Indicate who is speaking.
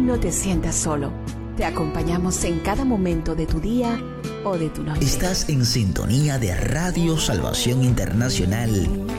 Speaker 1: No te sientas solo. Te acompañamos en cada momento de tu día o de tu noche.
Speaker 2: Estás en sintonía de Radio Salvación Internacional.